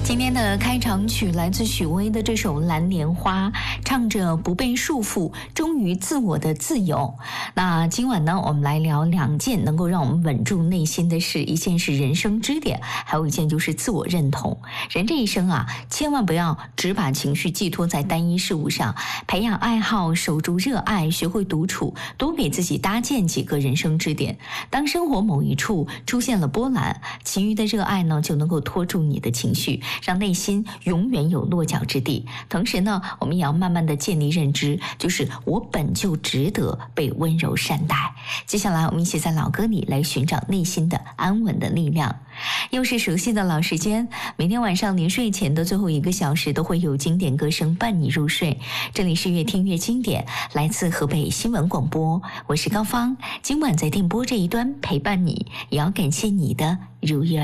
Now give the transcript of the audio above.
今天的开场曲来自许巍的这首《蓝莲花》，唱着不被束缚，忠于自我的自由。那今晚呢，我们来聊两件能够让我们稳住内心的事，一件是人生支点，还有一件就是自我认同。人这一生啊，千万不要只把情绪寄托在单一事物上，培养爱好，守住热爱，学会独处，多给自己搭建几个人生支点。当生活某一处出现了波澜，其余的热爱呢，就能够拖住你的情绪，让内心永远有落脚之地。同时呢，我们也要慢慢的建立认知，就是我本就值得被温柔善待。接下来我们一起在老歌里来寻找内心的安稳的力量。又是熟悉的老时间，每天晚上临睡前的最后1个小时都会有经典歌声伴你入睡。这里是越听越经典，来自河北新闻广播，我是高芳，今晚在电波这一端陪伴你，也要感谢你的如约而